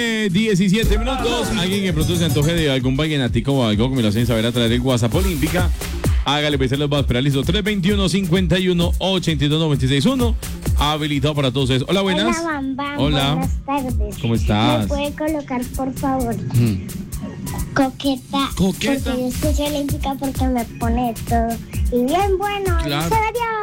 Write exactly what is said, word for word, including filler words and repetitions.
diecisiete minutos. Alguien que produce antoje de algún vallenatico o algo, me lo hacen saber a través del WhatsApp Olímpica. Hágale, pues se los va a esperar. Listo, tres dos uno, cinco uno, ocho dos, nueve seis uno. Habilitado para todos ustedes. Hola, buenas. Hola, Bam Bam. Hola. Buenas tardes. ¿Cómo estás? ¿Me puede colocar, por favor? Hmm. Coqueta. Coqueta. Porque yo escucho Olímpica porque me pone todo. Y bien bueno. Claro. Adiós.